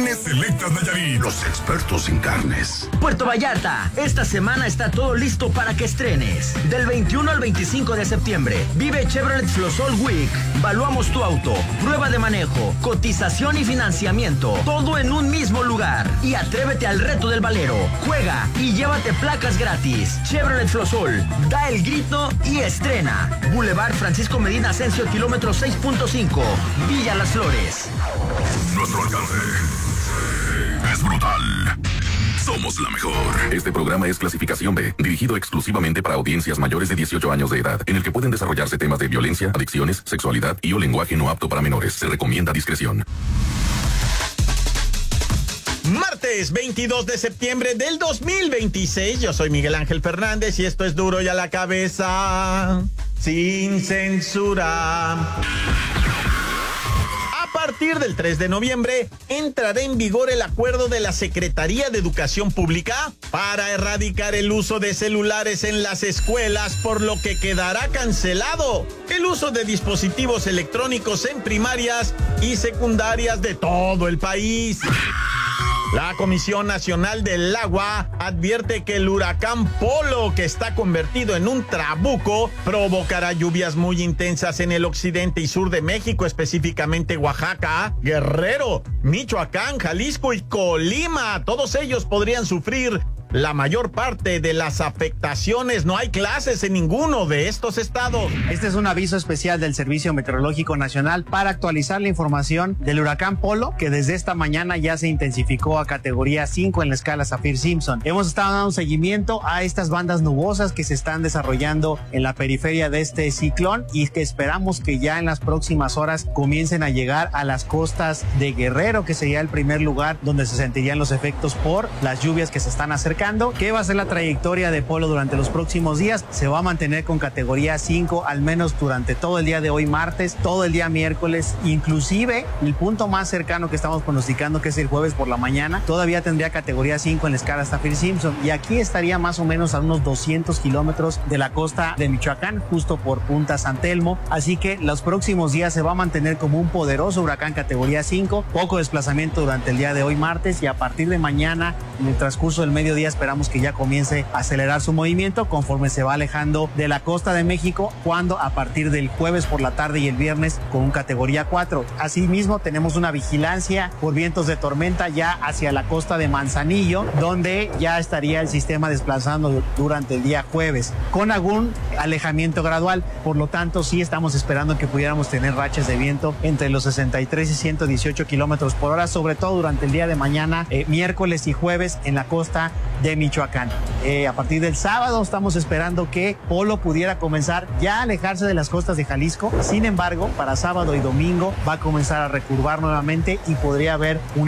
Carnes Selectas Nayarit, los expertos en carnes. Puerto Vallarta, esta semana está todo listo para que estrenes. Del 21 al 25 de septiembre, vive Chevrolet Flosol Week. Valuamos tu auto, prueba de manejo, cotización y financiamiento, todo en un mismo lugar. Y atrévete al reto del valero. Juega y llévate placas gratis. Chevrolet Flosol, da el grito y estrena. Boulevard Francisco Medina Asensio, kilómetro 6.5, Villa Las Flores. Nuestro alcance es brutal. Somos la mejor. Este programa es clasificación B, dirigido exclusivamente para audiencias mayores de 18 años de edad, en el que pueden desarrollarse temas de violencia, adicciones, sexualidad y o lenguaje no apto para menores. Se recomienda discreción. Martes 22 de septiembre del 2026, yo soy Miguel Ángel Fernández y esto es Duro y a la Cabeza, sin censura. A partir del 3 de noviembre entrará en vigor el acuerdo de la Secretaría de Educación Pública para erradicar el uso de celulares en las escuelas, por lo que quedará cancelado el uso de dispositivos electrónicos en primarias y secundarias de todo el país. La Comisión Nacional del Agua advierte que el huracán Polo, que está convertido en un trabuco, provocará lluvias muy intensas en el occidente y sur de México, específicamente Oaxaca, Guerrero, Michoacán, Jalisco y Colima. Todos ellos podrían sufrir la mayor parte de las afectaciones. No hay clases en ninguno de estos estados. Este es un aviso especial del Servicio Meteorológico Nacional para actualizar la información del huracán Polo, que desde esta mañana ya se intensificó a categoría 5 en la escala Saffir-Simpson. Hemos estado dando seguimiento a estas bandas nubosas que se están desarrollando en la periferia de este ciclón y que esperamos que ya en las próximas horas comiencen a llegar a las costas de Guerrero, que sería el primer lugar donde se sentirían los efectos por las lluvias que se están acercando. ¿Qué va a ser la trayectoria de Polo durante los próximos días? Se va a mantener con categoría 5, al menos durante todo el día de hoy martes, todo el día miércoles, inclusive el punto más cercano que estamos pronosticando, que es el jueves por la mañana, todavía tendría categoría 5 en la escala Saffir-Simpson, y aquí estaría más o menos a unos 200 kilómetros de la costa de Michoacán, justo por Punta San Telmo, así que los próximos días se va a mantener como un poderoso huracán categoría 5, poco desplazamiento durante el día de hoy martes, y a partir de mañana, en el transcurso del mediodía, esperamos que ya comience a acelerar su movimiento conforme se va alejando de la costa de México, cuando a partir del jueves por la tarde y el viernes con un categoría 4. Asimismo, tenemos una vigilancia por vientos de tormenta ya hacia la costa de Manzanillo, donde ya estaría el sistema desplazando durante el día jueves, con algún alejamiento gradual. Por lo tanto, sí estamos esperando que pudiéramos tener rachas de viento entre los 63 y 118 kilómetros por hora, sobre todo durante el día de mañana, miércoles y jueves en la costa de Michoacán. A partir del sábado estamos esperando que Polo pudiera comenzar ya a alejarse de las costas de Jalisco. Sin embargo, para sábado y domingo va a comenzar a recurvar nuevamente y podría haber un